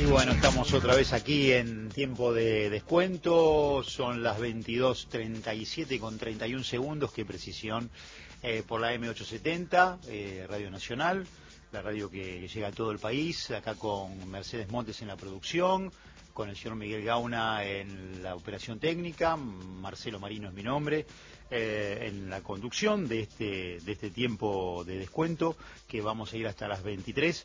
bueno, estamos otra vez aquí en tiempo de descuento, son las 22:37 con 31 segundos, qué precisión, por la M870, Radio Nacional, la radio que llega a todo el país, acá con Mercedes Montes en la producción, con el señor Miguel Gauna en la operación técnica, Marcelo Marino es mi nombre, en la conducción de este tiempo de descuento, que vamos a ir hasta las 23.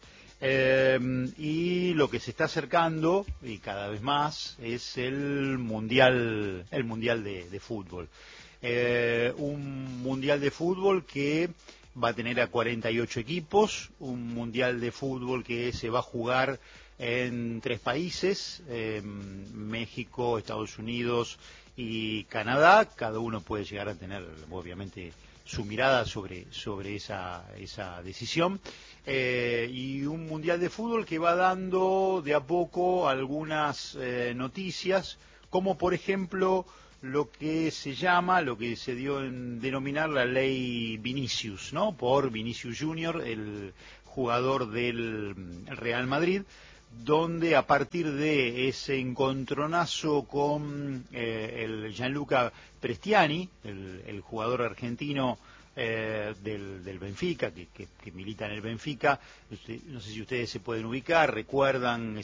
Y lo que se está acercando, y cada vez más, es el mundial de fútbol. Un mundial de fútbol que va a tener a 48 equipos, un mundial de fútbol que se va a jugar en 3 países, México, Estados Unidos y Canadá. Cada uno puede llegar a tener, obviamente, su mirada sobre esa decisión, y un mundial de fútbol que va dando de a poco algunas noticias, como por ejemplo lo que se dio en denominar la ley Vinicius, ¿no? Por Vinicius Junior, el jugador del Real Madrid, donde a partir de ese encontronazo con el Gianluca Prestiani, el jugador argentino del Benfica, que milita en el Benfica, no sé si ustedes se pueden ubicar, recuerdan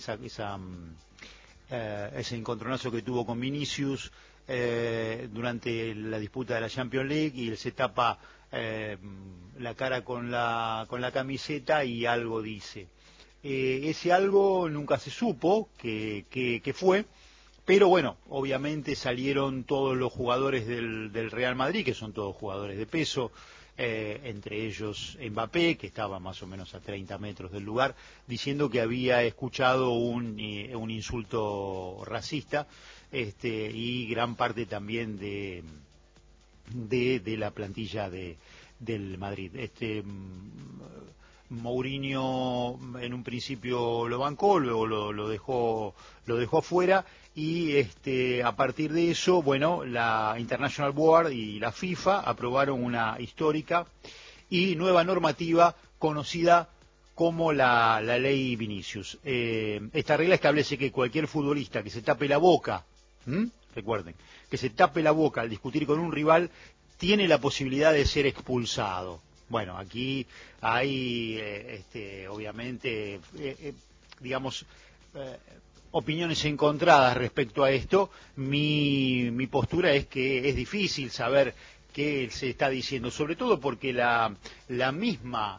ese encontronazo que tuvo con Vinicius durante la disputa de la Champions League, y él se tapa la cara con la camiseta y algo dice. Ese algo nunca se supo que fue, pero bueno, obviamente salieron todos los jugadores del Real Madrid, que son todos jugadores de peso, entre ellos Mbappé, que estaba más o menos a 30 metros del lugar, diciendo que había escuchado un insulto racista, y gran parte también de la plantilla del Madrid. Mourinho en un principio lo bancó, luego lo dejó afuera, y a partir de eso, bueno, la International Board y la FIFA aprobaron una histórica y nueva normativa conocida como la ley Vinicius. Esta regla establece que cualquier futbolista que se tape la boca, recuerden, que se tape la boca al discutir con un rival, tiene la posibilidad de ser expulsado. Bueno, aquí hay, obviamente, digamos, opiniones encontradas respecto a esto. Mi postura es que es difícil saber qué se está diciendo, sobre todo porque la misma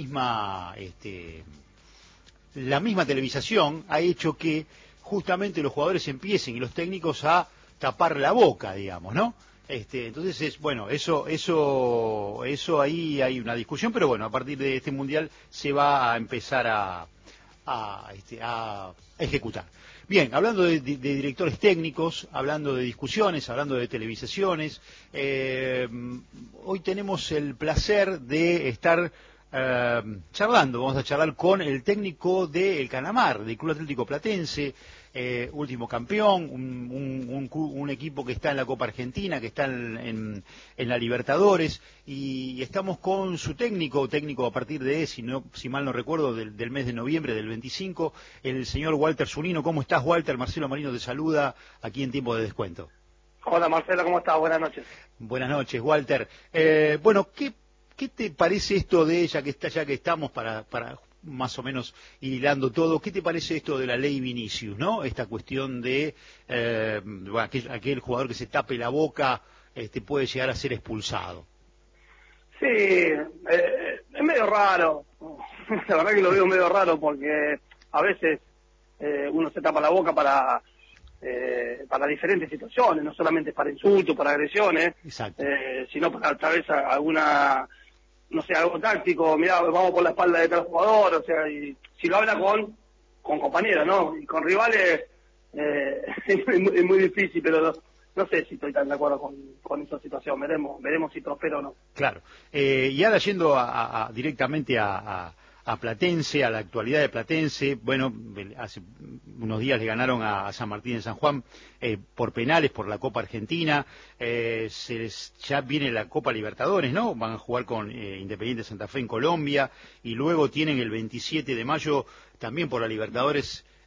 televisación ha hecho que justamente los jugadores empiecen y los técnicos a tapar la boca, digamos, ¿no? Entonces, bueno, eso ahí hay una discusión, pero bueno, a partir de este mundial se va a empezar a ejecutar. Bien, hablando de directores técnicos, hablando de discusiones, hablando de televisaciones, hoy tenemos el placer de estar charlando. Vamos a charlar con el técnico del Canamar, del Club Atlético Platense, último campeón, un equipo que está en la Copa Argentina, que está en la Libertadores, y estamos con su técnico a partir de, si mal no recuerdo, del mes de noviembre del 25, el señor Walter Zunino. ¿Cómo estás, Walter? Marcelo Marino te saluda aquí en tiempo de descuento. Hola, Marcelo, ¿cómo estás? Buenas noches. Buenas noches, Walter. Bueno, ¿qué te parece esto de ya que estamos para más o menos hilando todo? ¿Qué te parece esto de la ley Vinicius, no? Esta cuestión de aquel jugador que se tape la boca puede llegar a ser expulsado. Sí, es medio raro. La verdad que lo veo medio raro porque a veces uno se tapa la boca para diferentes situaciones, no solamente para insultos, para agresiones, sino para tal vez alguna, no sé, algo táctico. Mirá, vamos por la espalda de tal jugador, o sea, y si lo habla con compañeros, ¿no? Y con rivales es muy difícil, pero no sé si estoy tan de acuerdo con esa situación. Veremos si prospero o no. Claro. Y ahora yendo directamente a Platense, a la actualidad de Platense, bueno, hace unos días le ganaron a San Martín de San Juan por penales por la Copa Argentina, ya viene la Copa Libertadores, ¿no? Van a jugar con Independiente Santa Fe en Colombia, y luego tienen el 27 de mayo también por la Libertadores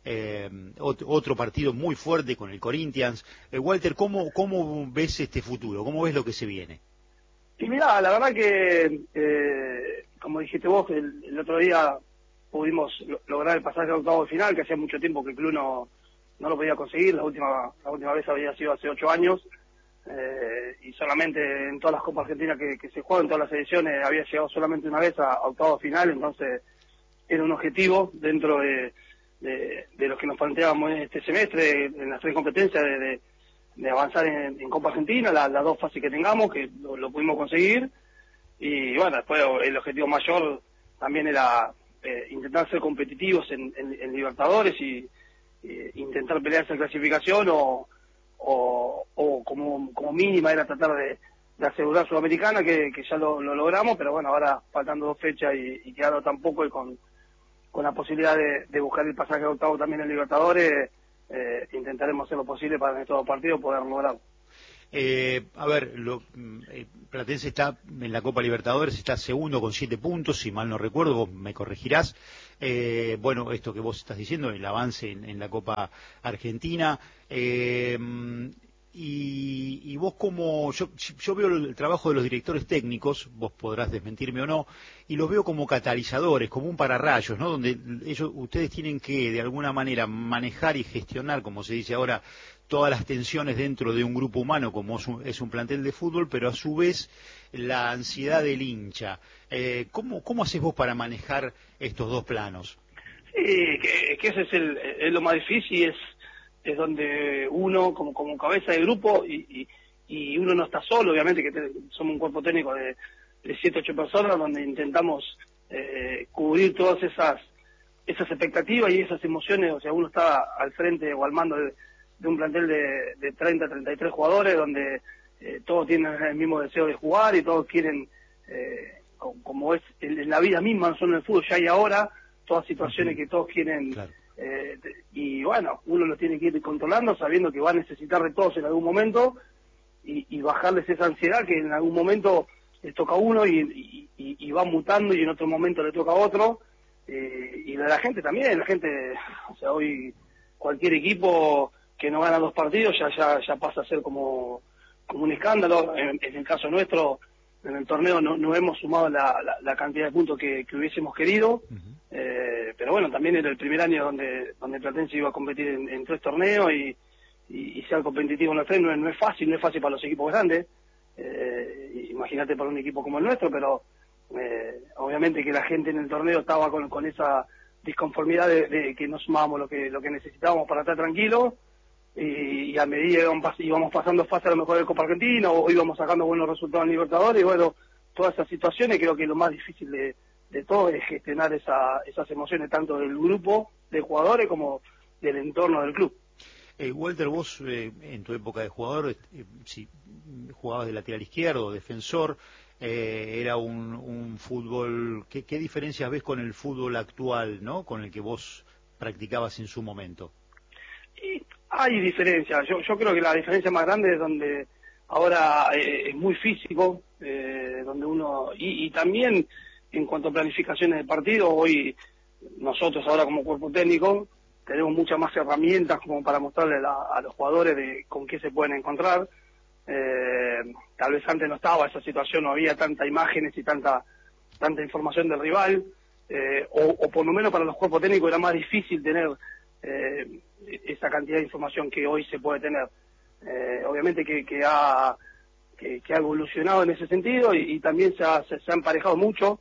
otro partido muy fuerte con el Corinthians. Walter, ¿cómo ves este futuro? ¿Cómo ves lo que se viene? Y mirá, la verdad que, como dijiste vos, el otro día pudimos lograr el pasaje a octavo de final, que hacía mucho tiempo que el club no lo podía conseguir. La última vez había sido hace 8 años, y solamente en todas las Copas Argentinas que se juegan, en todas las ediciones, había llegado solamente una vez a octavo de final. Entonces era un objetivo dentro de lo que nos planteábamos en este semestre, en las 3 competencias, de avanzar en Copa Argentina, las 2 fases que tengamos, que lo pudimos conseguir. Y bueno, después el objetivo mayor también era intentar ser competitivos en Libertadores y intentar pelear esa clasificación, o como mínima era tratar de asegurar Sudamericana, que ya lo logramos. Pero bueno, ahora faltando 2 fechas y quedando tampoco, y con la posibilidad de buscar el pasaje de octavo también en Libertadores, intentaremos hacer lo posible para en estos 2 partidos poder lograrlo. A ver, Platense está en la Copa Libertadores, está segundo con 7 puntos, si mal no recuerdo, vos me corregirás. Bueno, esto que vos estás diciendo, el avance en la Copa Argentina. Y vos, como yo veo el trabajo de los directores técnicos, vos podrás desmentirme o no, y los veo como catalizadores, como un pararrayos, ¿no? Donde ustedes tienen que de alguna manera manejar y gestionar, como se dice ahora, todas las tensiones dentro de un grupo humano, como es un plantel de fútbol, pero a su vez la ansiedad del hincha. ¿Cómo haces vos para manejar estos 2 planos? Sí, que ese es lo más difícil. Es donde uno, como cabeza de grupo, y uno no está solo, obviamente, que somos un cuerpo técnico de 7, 8 personas, donde intentamos cubrir todas esas expectativas y esas emociones. O sea, uno está al frente o al mando de un plantel de 30, 33 jugadores, donde todos tienen el mismo deseo de jugar, y todos quieren, como es en la vida misma, no solo en el fútbol, ya y ahora, todas situaciones que todos quieren. Claro. Y bueno, uno lo tiene que ir controlando, sabiendo que va a necesitar de todos en algún momento, y bajarles esa ansiedad que en algún momento les toca a uno y va mutando, y en otro momento le toca a otro. Y la gente también, o sea, hoy cualquier equipo que no gana 2 partidos ya pasa a ser como un escándalo. En el caso nuestro, en el torneo no hemos sumado la cantidad de puntos que hubiésemos querido. Pero bueno, también era el primer año donde Platense iba a competir en 3 torneos, y ser competitivo en los 3 no es fácil para los equipos grandes. Imagínate para un equipo como el nuestro. Pero obviamente que la gente en el torneo estaba con esa disconformidad de que no sumábamos lo que necesitábamos para estar tranquilos, y a medida íbamos pasando fase a lo mejor del Copa Argentina, o íbamos sacando buenos resultados en Libertadores. Y bueno, todas esas situaciones, creo que lo más difícil de todo es gestionar esas emociones, tanto del grupo de jugadores como del entorno del club. Walter, vos en tu época de jugador, si jugabas de lateral izquierdo, defensor, era un fútbol. ¿Qué diferencias ves con el fútbol actual, ¿no? Con el que vos practicabas en su momento? Y hay diferencias. Yo creo que la diferencia más grande es donde ahora es muy físico, donde uno, y también en cuanto a planificaciones de partido, hoy nosotros ahora como cuerpo técnico tenemos muchas más herramientas como para mostrarle a los jugadores de con qué se pueden encontrar. Tal vez antes no estaba esa situación, no había tanta imágenes y tanta información del rival, o por lo menos para los cuerpos técnicos era más difícil tener esa cantidad de información que hoy se puede tener. Obviamente que ha evolucionado en ese sentido, y también se ha emparejado mucho.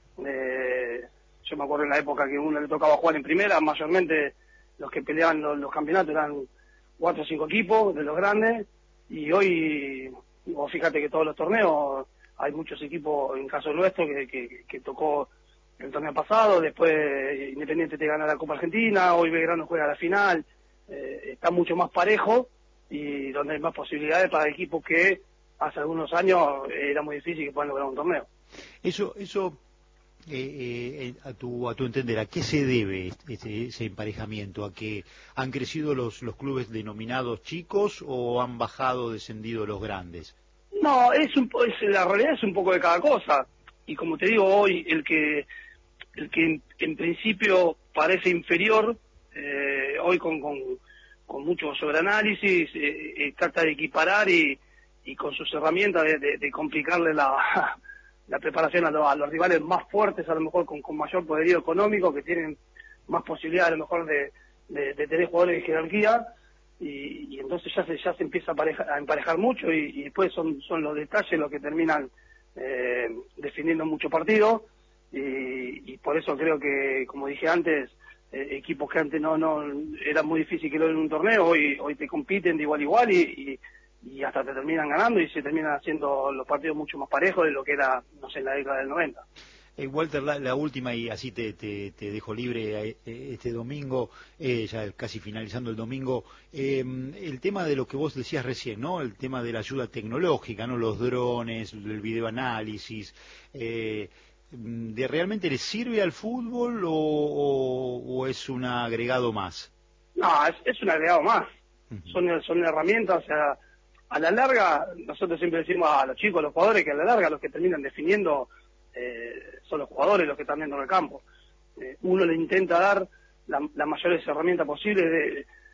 Yo me acuerdo en la época que uno le tocaba jugar en primera, mayormente los que peleaban los campeonatos eran 4 o 5 equipos de los grandes, y hoy vos fíjate que todos los torneos hay muchos equipos. En caso nuestro que tocó el torneo pasado, después Independiente te gana la Copa Argentina, hoy Belgrano juega la final. Está mucho más parejo, y donde hay más posibilidades para equipos que hace algunos años era muy difícil que puedan lograr un torneo. Eso a tu entender, ¿a qué se debe ese emparejamiento? ¿A que han crecido los clubes denominados chicos, o han bajado, descendido los grandes? No, la realidad es un poco de cada cosa. Y como te digo, hoy el que en principio parece inferior, hoy con mucho sobreanálisis, trata de equiparar y con sus herramientas de complicarle la preparación a los rivales más fuertes, a lo mejor con mayor poderío económico, que tienen más posibilidad a lo mejor de tener jugadores de jerarquía, y entonces ya se empieza a emparejar mucho, y después son los detalles los que terminan definiendo mucho partido, y por eso creo que, como dije antes, equipos que antes no era muy difícil que lo en un torneo, hoy te compiten de igual a igual, y hasta te terminan ganando, y se terminan haciendo los partidos mucho más parejos de lo que era, no sé, en la década del 90. Walter, la última, y así te dejo libre este domingo, ya casi finalizando el domingo, el tema de lo que vos decías recién, ¿no? El tema de la ayuda tecnológica, ¿no? Los drones, el videoanálisis, ¿realmente le sirve al fútbol o es un agregado más? No, es un agregado más. Uh-huh. Son herramientas, o sea, a la larga, nosotros siempre decimos a los chicos, a los jugadores, que a la larga los que terminan definiendo son los jugadores los que están dentro del campo. Uno le intenta dar las mayores herramientas posibles